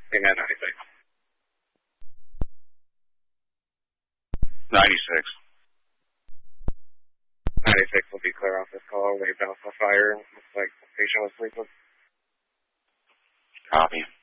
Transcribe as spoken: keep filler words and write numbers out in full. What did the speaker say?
Amen, ninety-six. ninety-six. ninety-six will be clear off this call. Wave Alpha Fire. Looks like the patient was sleeping. Copy.